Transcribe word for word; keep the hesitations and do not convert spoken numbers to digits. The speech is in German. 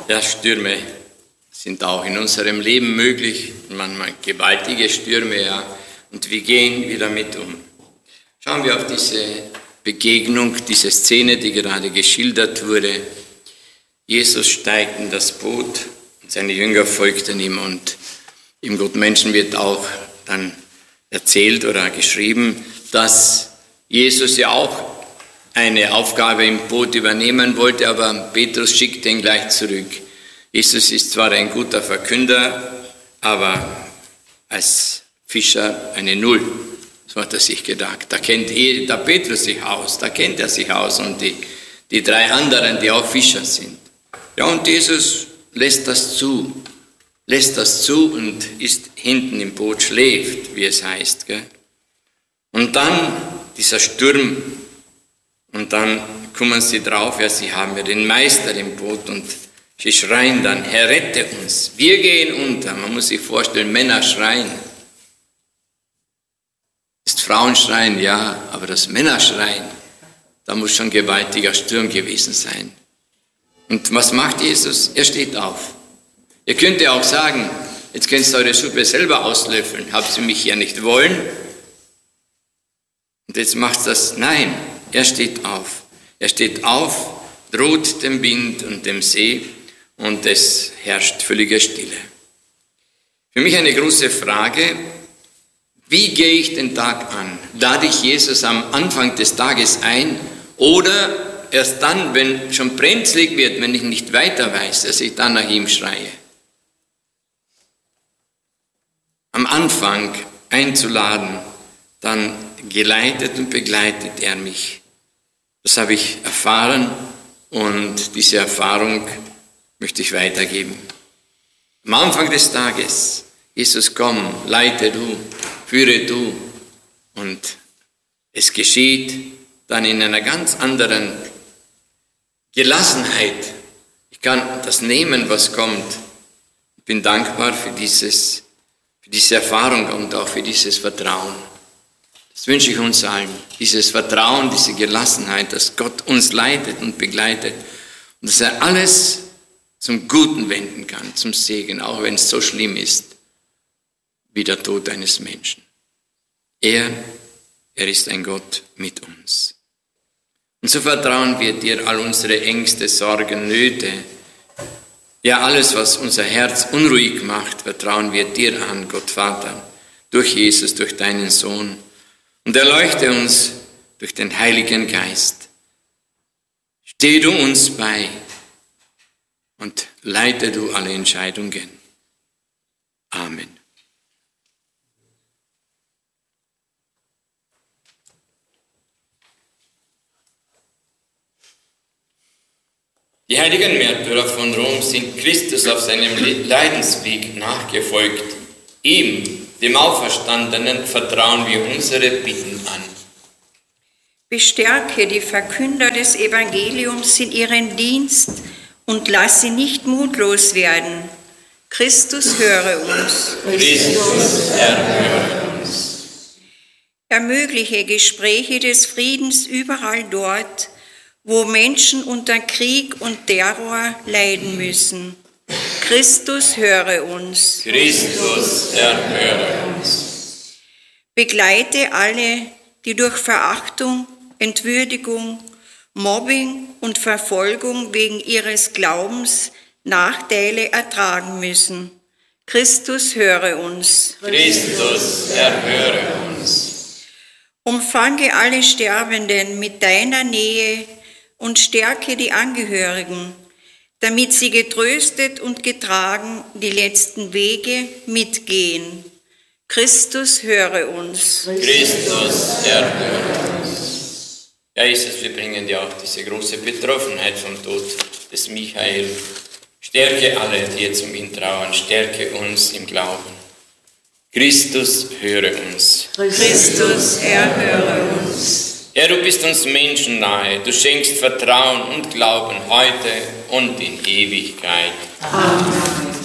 Ja, Stürme sind auch in unserem Leben möglich, manchmal gewaltige Stürme, ja, und wir gehen wie damit um. Schauen wir auf diese Begegnung, diese Szene, die gerade geschildert wurde. Jesus steigt in das Boot und seine Jünger folgten ihm, und im Gutmenschen wird auch dann erzählt oder geschrieben, dass Jesus ja auch eine Aufgabe im Boot übernehmen wollte, aber Petrus schickte ihn gleich zurück. Jesus ist zwar ein guter Verkünder, aber als Fischer eine Null. So hat er sich gedacht. Da kennt eh, der Petrus sich aus, da kennt er sich aus, und die, die drei anderen, die auch Fischer sind. Ja, und Jesus lässt das zu, lässt das zu und ist hinten im Boot, schläft, wie es heißt. Gell? Und dann dieser Sturm, und dann kommen sie drauf, ja, sie haben ja den Meister im Boot, und sie schreien dann, Herr, rette uns, wir gehen unter. Man muss sich vorstellen, Männer schreien. Ist Frauen schreien, ja, aber das Männer schreien, da muss schon ein gewaltiger Sturm gewesen sein. Und was macht Jesus? Er steht auf. Ihr könnt ja auch sagen, jetzt könnt ihr eure Suppe selber auslöffeln, habt ihr mich ja nicht wollen? Und jetzt macht das, nein, er steht auf. Er steht auf, droht dem Wind und dem See, und es herrscht völlige Stille. Für mich eine große Frage: Wie gehe ich den Tag an? Lade ich Jesus am Anfang des Tages ein, oder erst dann, wenn schon brenzlig wird, wenn ich nicht weiter weiß, dass ich dann nach ihm schreie? Am Anfang einzuladen, dann geleitet und begleitet er mich. Das habe ich erfahren, und diese Erfahrung möchte ich weitergeben. Am Anfang des Tages, Jesus, komm, leite du, führe du, und es geschieht dann in einer ganz anderen Gelassenheit. Ich kann das nehmen, was kommt. Ich bin dankbar für, dieses, für diese Erfahrung und auch für dieses Vertrauen. Das wünsche ich uns allen, dieses Vertrauen, diese Gelassenheit, dass Gott uns leitet und begleitet und dass er alles zum Guten wenden kann, zum Segen, auch wenn es so schlimm ist wie der Tod eines Menschen. Er, er ist ein Gott mit uns. Und so vertrauen wir dir all unsere Ängste, Sorgen, Nöte, ja alles, was unser Herz unruhig macht, vertrauen wir dir an, Gott Vater, durch Jesus, durch deinen Sohn. Und erleuchte uns durch den Heiligen Geist. Steh du uns bei und leite du alle Entscheidungen. Amen. Die heiligen Märtyrer von Rom sind Christus auf seinem Leidensweg nachgefolgt. Ihm, dem Auferstandenen, vertrauen wir unsere Bitten an. Bestärke die Verkünder des Evangeliums in ihren Dienst und lass sie nicht mutlos werden. Christus, höre uns. Christus, erhöre uns. Ermögliche Gespräche des Friedens überall dort, wo Menschen unter Krieg und Terror leiden müssen. Christus, höre uns. Christus, erhöre uns. Begleite alle, die durch Verachtung, Entwürdigung, Mobbing und Verfolgung wegen ihres Glaubens Nachteile ertragen müssen. Christus, höre uns. Christus, erhöre uns. Umfange alle Sterbenden mit deiner Nähe und stärke die Angehörigen, damit sie getröstet und getragen die letzten Wege mitgehen. Christus, höre uns. Christus, erhöre uns. Ja, Jesus, wir bringen dir auch diese große Betroffenheit vom Tod des Michael. Stärke alle, die jetzt um ihn trauern, stärke uns im Glauben. Christus, höre uns. Christus, erhöre uns. Herr, du bist uns Menschen nahe, du schenkst Vertrauen und Glauben heute und in Ewigkeit. Amen.